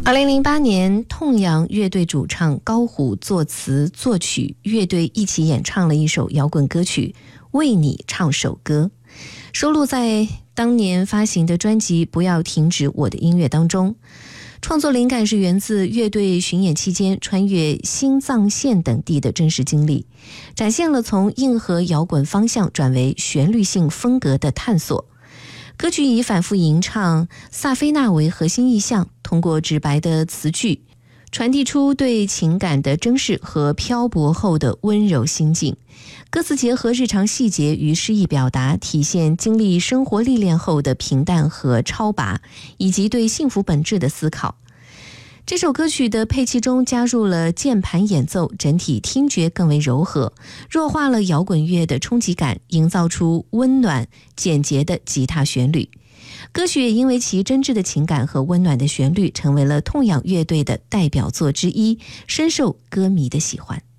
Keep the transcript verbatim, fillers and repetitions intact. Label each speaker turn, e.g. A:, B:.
A: 二零零八年，痛仰乐队主唱高虎作词作曲，乐队一起演唱了一首摇滚歌曲《为你唱首歌》，收录在当年发行的专辑《不要停止我的音乐》当中。创作灵感是源自乐队巡演期间穿越新藏线等地的真实经历，展现了从硬核摇滚方向转为旋律性风格的探索。歌曲以反复吟唱萨菲娜为核心意象，通过直白的词句传递出对情感的珍视和漂泊后的温柔心境。歌词结合日常细节与诗意表达，体现经历生活历练后的平淡和超拔，以及对幸福本质的思考。这首歌曲的配器中加入了键盘演奏，整体听觉更为柔和，弱化了摇滚乐的冲击感，营造出温暖简洁的吉他旋律。歌曲也因为其真挚的情感和温暖的旋律，成为了痛仰乐队的代表作之一，深受歌迷的喜欢。